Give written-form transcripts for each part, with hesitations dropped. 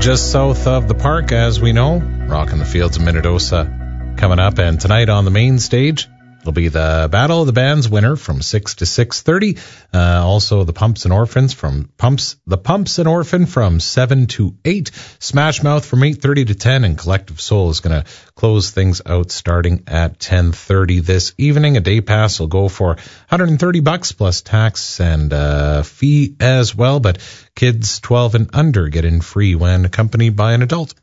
just south of the park, as we know. Rocking the Fields of Minnedosa coming up. And tonight on the main stage, it'll be the Battle of the Bands winner from 6 to 6:30. Also the Pumps and Orphan from 7 to 8. Smash Mouth from 8:30 to 10. And Collective Soul is going to close things out starting at 10:30 this evening. A day pass will go for $130 plus tax and fee as well. But kids 12 and under get in free when accompanied by an adult.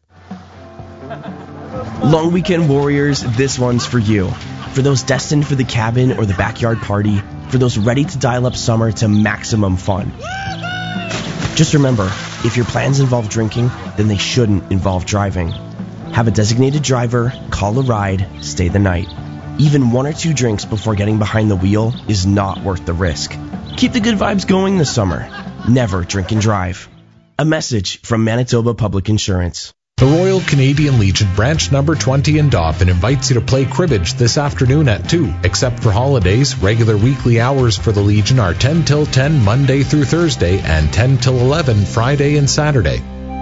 Long Weekend Warriors, this one's for you. For those destined for the cabin or the backyard party, for those ready to dial up summer to maximum fun. Just remember, if your plans involve drinking, then they shouldn't involve driving. Have a designated driver, call a ride, stay the night. Even 1 or 2 drinks before getting behind the wheel is not worth the risk. Keep the good vibes going this summer. Never drink and drive. A message from Manitoba Public Insurance. The Royal Canadian Legion Branch Number 20 in Dauphin invites you to play cribbage this afternoon at 2. Except for holidays, regular weekly hours for the Legion are 10 till 10 Monday through Thursday and 10 till 11 Friday and Saturday.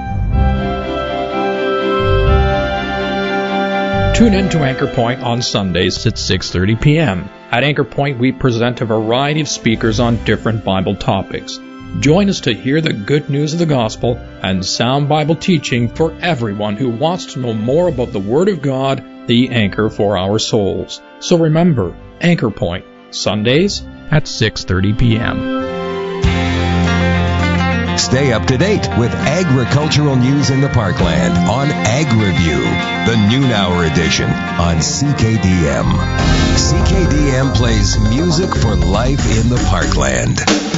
Tune in to Anchor Point on Sundays at 6:30 p.m. At Anchor Point, we present a variety of speakers on different Bible topics. Join us to hear the good news of the gospel and sound Bible teaching for everyone who wants to know more about the Word of God, the anchor for our souls. So remember, Anchor Point, Sundays at 6:30 p.m. Stay up to date with agricultural news in the Parkland on Ag Review, the noon hour edition on CKDM. CKDM plays music for life in the Parkland.